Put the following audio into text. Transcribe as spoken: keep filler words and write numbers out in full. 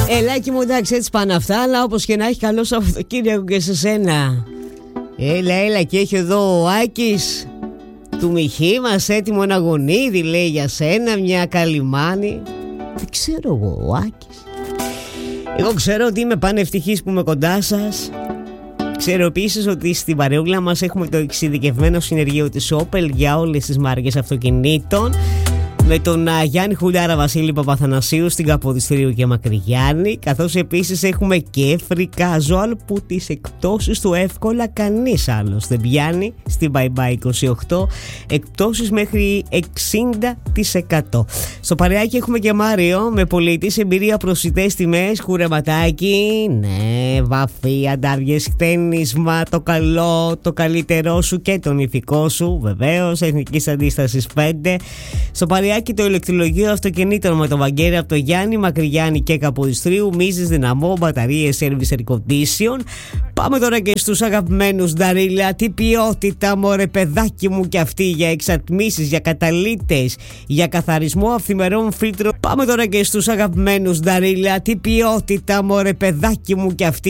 Ελάκι μου, εντάξει, έτσι πάνε αυτά, αλλά όπως και να έχει, καλό Σαββατοκύριακο και σε σένα. Έλα, έλα, και έχει εδώ ο Άκης του Μιχή μας έτοιμο να γονίδι, λέει για σένα, μια καλυμάνη. Δεν ξέρω εγώ, ο Άκης. Εγώ ξέρω ότι είμαι πανευτυχής που είμαι κοντά σας. Ξέρω επίσης ότι στην παρεούλα μας έχουμε το εξειδικευμένο συνεργείο της Opel για όλες τις μάρκες αυτοκινήτων, με τον Γιάννη Χουλιάρα Βασίλη Παπαθανασίου στην Καποδιστρίου και Μακρυγιάννη, καθώς επίσης έχουμε και φρικάζοαλ που τις εκπτώσεις του εύκολα κανείς άλλος δεν πιάνει. Στην Bye Bye είκοσι οκτώ εκπτώσεις μέχρι εξήντα τοις εκατό. Στο παρεάκι έχουμε και Μάριο με πολιτής εμπειρία, προσιτές τιμές, κουρεματάκι, ναι, βαφή, αντάβιες, χτένισμα, το καλό, το καλύτερό σου και τον ηθικό σου, βεβαίως, εθνικής αντίστασης πέντε. Στο παρεάκι και το ηλεκτρολογείο αυτοκινήτων με τον Βαγγέλη από το Γιάννη, Μακρυγιάννη και Καποδιστρίου, μίζες, δυναμό, μπαταρίες, service, air condition. Πάμε τώρα και στους αγαπημένους Νταρίλα. Τι ποιότητα, μωρέ παιδάκι μου, και αυτή για εξατμίσεις, για καταλύτες, για καθαρισμό αυθημερών φίλτρων. Πάμε τώρα και στους αγαπημένους Νταρίλα. Τι ποιότητα, μωρέ παιδάκι μου, και αυτή